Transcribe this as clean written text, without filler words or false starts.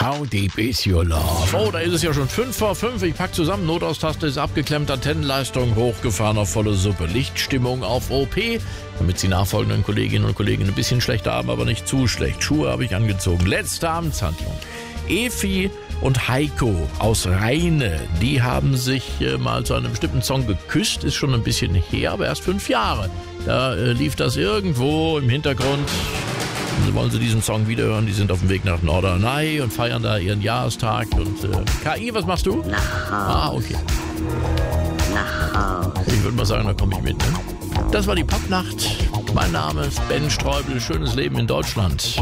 How deep is your love? Oh, da ist es ja schon 5 vor 5. Ich pack zusammen. Notaustaste ist abgeklemmt, Antennenleistung hochgefahren auf volle Suppe. Lichtstimmung auf OP, damit Sie nachfolgenden Kolleginnen und Kollegen ein bisschen schlechter haben, aber nicht zu schlecht. Schuhe habe ich angezogen. Letzte Amtshandlung. Efi und Heiko aus Rheine, die haben sich mal zu einem bestimmten Song geküsst. Ist schon ein bisschen her, aber erst 5 Jahre. Da lief das irgendwo im Hintergrund. Wollen Sie diesen Song wiederhören? Die sind auf dem Weg nach Norderney und feiern da ihren Jahrestag. Und KI, was machst du? Nach Hause. Ah, okay. Nach Hause. Ich würde mal sagen, da komme ich mit, ne? Das war die Popnacht. Mein Name ist Ben Streubel. Schönes Leben in Deutschland.